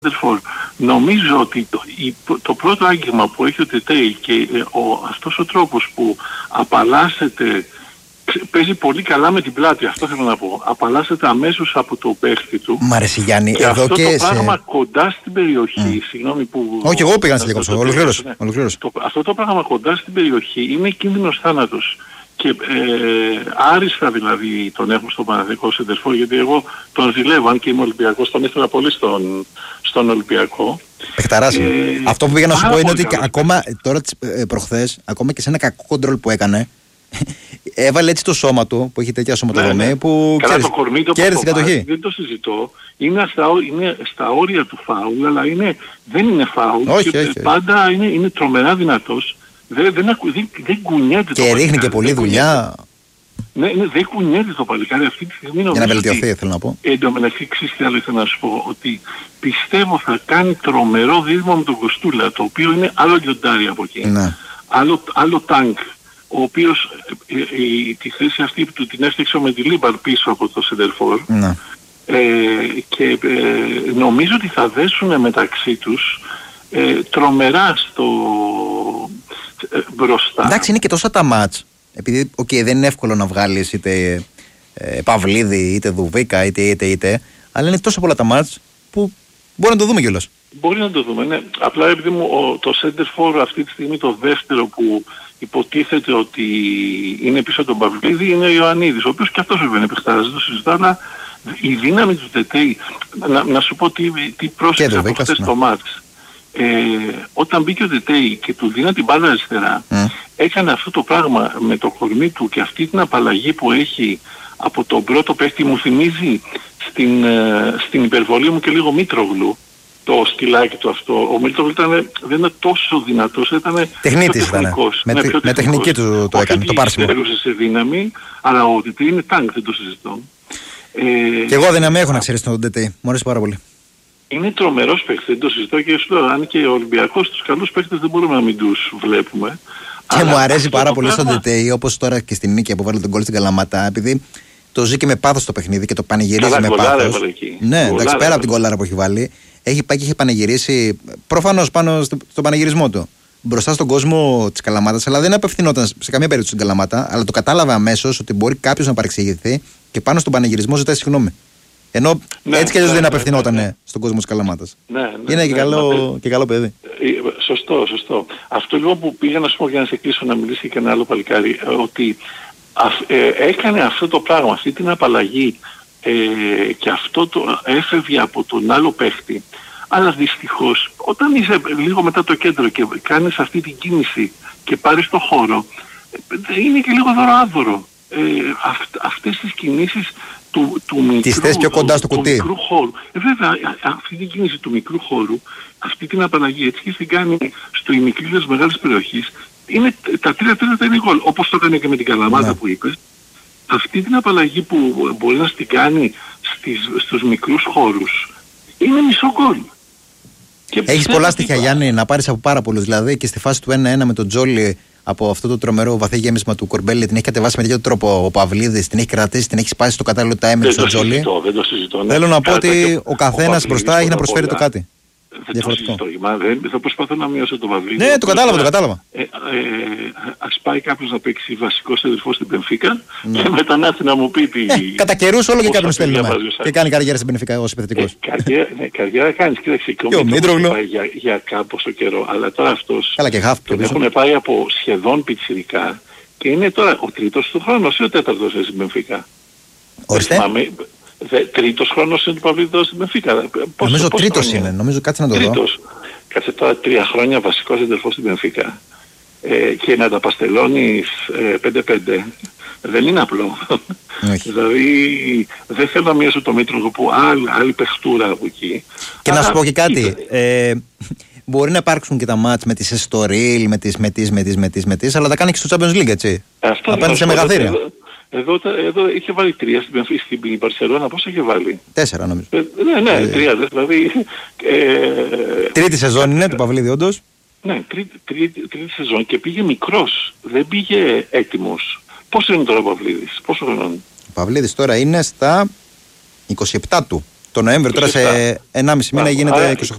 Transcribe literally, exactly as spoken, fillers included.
Νομίζω ότι το, η, το πρώτο άγγιγμα που έχει ο Τετέι και ε, ο, αυτός ο τρόπος που απαλλάσσεται, παίζει πολύ καλά με την πλάτη, αυτό θέλω να πω. Απαλλάσσεται αμέσως από το παίχτη του. Μ' αρέσει Γιάννη, και εδώ αυτό και το σε... πράγμα κοντά στην περιοχή, mm. συγγνώμη που... Όχι, εγώ πήγα να σε διακόψω, ολοκλήρωσε. Ναι. Αυτό το πράγμα κοντά στην περιοχή είναι κίνδυνος θάνατος. Και ε, άριστα δηλαδή τον έχουμε στον Παναθηναϊκό σεντερφόρ, γιατί εγώ τον ζηλεύω, αν και είμαι Ολυμπιακός, τον ήθελα πολύ στον, στον Ολυμπιακό. Παιχταράς ε, Αυτό που πήγα να σου πω είναι ότι καλά. ακόμα τώρα ε, προχθές, ακόμα και σε ένα κακό κοντρόλ που έκανε, έβαλε έτσι το σώμα του, που έχει τέτοια σωματοδομή, ναι, ναι. που καλά, ξέρεις, το κορμί του κέρδισε την κατοχή. Δεν το συζητώ. Είναι στα, είναι στα όρια του φάουλ, αλλά είναι, δεν είναι φάουλ. Όχι, και όχι. πάντα είναι, είναι τρομερά δυνατός. Δεν, δεν, δεν, δεν κουνιέται και το ρίχνει και πολλή δουλειά. Ναι, ναι, δεν κουνιέται το παλικάρι αυτή τη στιγμή. Για να βελτιωθεί, ότι, θέλω να πω. Εν τω μεταξύ, ξέρεις τι άλλο ήθελα να σου πω, ότι πιστεύω θα κάνει τρομερό δίδυμο με τον Κοστούλα, το οποίο είναι άλλο λιοντάρι από εκεί. Ναι. Άλλο, άλλο τάγκ, ο οποίος ε, ε, ε, τη θέση αυτή του την έφτιαξε με τη Λίμπαρ πίσω από το σεντερφόρ. Ναι. Ε, και ε, νομίζω ότι θα δέσουν μεταξύ τους ε, τρομερά στο ε, μπροστά. Εντάξει, είναι και τόσα τα μάτς, επειδή okay, δεν είναι εύκολο να βγάλεις είτε ε, Παυλίδη, είτε Δουβίκα, είτε είτε είτε, αλλά είναι τόσο πολλά τα μάτς που μπορεί να το δούμε κιόλας. Μπορεί να το δούμε, ναι. Απλά επειδή μου ο, το center for αυτή τη στιγμή το δεύτερο που υποτίθεται ότι είναι πίσω από τον Παυλίδη είναι ο Ιωαννίδης, ο οποίος και αυτός βέβαια είναι παιχτάρας, δεν το συζητάω, αλλά η δύναμη του Τετέι, να, να σου πω τι, τι πρόσεξε από χθες το μάτς. Ε, όταν μπήκε ο Τετέι και του δίνα την μπάλα αριστερά, mm. έκανε αυτό το πράγμα με το κορμί του και αυτή την απαλλαγή που έχει από τον πρώτο παίχτη, μου θυμίζει στην, ε, στην υπερβολή μου και λίγο Μήτρογλου, το στυλάκι του αυτό. Ο Μήτρογλου ήταν, δεν ήταν τόσο δυνατός, ήταν τεχνίτης ήταν. Με, ναι, με τεχνική του το έκανε, το πάρσιμο. Όχι σε δύναμη, αλλά ο Τετέι είναι τάγκ, δεν το συζητώ. Ε, και εγώ δύναμη έχω να ξέρεις τον Τετέι, μου αρέσει πάρα πολύ. Είναι τρομερός παίκτης, δεν το συζητώ και σου λέω, αν και ο Ολυμπιακός τους καλούς παίκτες δεν μπορούμε να μην τους βλέπουμε. Και αλλά μου αρέσει πάρα πολύ στον Τετέι, όπως τώρα και στην νίκη που βάλε τον γκολ στην Καλαμάτα, επειδή το ζει και με πάθος το παιχνίδι και το πανηγυρίζει με πάθος. Ναι, εντάξει, πέρα από την κολάρα που έχει βάλει, έχει πάει και έχει πανηγυρίσει προφανώς πάνω στο, στον πανηγυρισμό του. Μπροστά στον κόσμο της Καλαμάτας, αλλά δεν απευθυνόταν σε καμία περίπτωση στην Καλαμάτα, αλλά το κατάλαβε αμέσως ότι μπορεί κάποιος να παρεξηγηθεί και πάνω στον πανηγυρισμό ζητάει συγγνώμη. Ενώ ναι, έτσι κι αλλιώς ναι, δεν απευθυνόταν ναι, ναι. στον κόσμο της Καλαμάτας. Ναι, ναι, είναι ναι, και, ναι, καλό, ναι, και καλό παιδί. Ε, σωστό, σωστό. Αυτό λοιπόν που πήγα να σου πω για να σε κλείσω να μιλήσει και ένα άλλο παλικάρι, ότι α, ε, έκανε αυτό το πράγμα, αυτή την απαλλαγή ε, και αυτό το έφευγε από τον άλλο παίχτη. Αλλά δυστυχώς όταν είσαι λίγο μετά το κέντρο και κάνεις αυτή την κίνηση και πάρεις το χώρο, είναι και λίγο δωροάδωρο. Ε, αυ, αυτές τις κινήσεις του, του μικρού, τις θες πιο κοντά στο του, κουτί. του μικρού χώρου. Ε, βέβαια, αυτή την κίνηση του μικρού χώρου, αυτή την απαλλαγή έτσι και την κάνει στο ημικρή της μεγάλης περιοχής, είναι, τα τρία τέταρτα είναι γκολ. Όπως το έκανε και με την Καλαμάτα ναι. που είπες. Αυτή την απαλλαγή που μπορεί να την κάνει στις, στους μικρούς χώρους, είναι μισό γκολ. Έχεις πολλά στοιχεία Γιάννη να πάρεις από πάρα πολλούς. Δηλαδή και στη φάση του ένα ένα με τον Τζόλι, από αυτό το τρομερό βαθύ γέμισμα του Κορμπέλη, την έχει κατεβάσει με τέτοιο τρόπο ο Παυλίδης, την έχει κρατήσει, την έχει σπάσει στο κατάλληλο timing στον Τζόλι. Δεν το συζητώ. Ναι. Θέλω να πω ότι ο καθένας μπροστά έχει να προσφέρει το κάτι. Δεν το συζητώ. Δεν θα προσπαθώ να μειώσω το Παυλίδη. Ναι, το κατάλαβα, το κατάλαβα. Ε, ε, ας πάει κάποιος να παίξει βασικό σεντερφόρ στην Μπενφίκα και μετά να έρθει να μου πει τι... Κατά καιρούς όλο και κάποιον στέλνουμε. Και κάνει καριέρα στην Μπενφίκα ως επιθετικός. Καριέρα κάνεις, κοίταξε και ο Μήτρογλου πάει για κάποιο καιρό. Αλλά τώρα αυτός τον έχουν πάει από σχεδόν πιτσιρικά και είναι τώρα ο τρίτος του χρόνος ή ο τέταρτος στην Μπενφίκα. Ορίστε. Τρίτος χρόνος είναι του Παυλίδη στην Μπενφίκα. Νομίζω τρίτος είναι, νομίζω κάτσε να το δω. Κάτσε τώρα τρία χρόνια βασικός σεντερφόρ στην Μπενφίκα. Ε, και να τα παστελώνεις ε, πέντε πέντε δεν είναι απλό. Δηλαδή δεν θέλω να μειώσω το Μήτρογλου που άλλη, άλλη παιχτούρα από εκεί. Και αλλά, να σου πω και κάτι. Ε, μπορεί να υπάρξουν και τα μάτς με τις Εστορίλ, με τις, με τις, με τις, με τις, με τις, αλλά τα κάνει και στο Champions League, έτσι. Αυτό απέναντι σε μεγαθύρια. Εδώ, εδώ είχε βάλει τρία στην, στην Μπαρσελόνα, πώς είχε βάλει. Τέσσερα νομίζω. Ε, ναι, ναι, ε, τρία, δηλαδή... Ε, τρίτη σεζόν είναι του Παυλίδη όντως. Ναι, τρίτη, τρίτη, τρίτη σεζόν και πήγε μικρός, δεν πήγε έτοιμος. Πόσο είναι τώρα ο Παυλίδης, πόσο χρονών? Ο Παυλίδης τώρα είναι στα είκοσι επτά του. Το Νοέμβριο, τώρα σε ενάμιση μήνα γίνεται είκοσι οκτώ.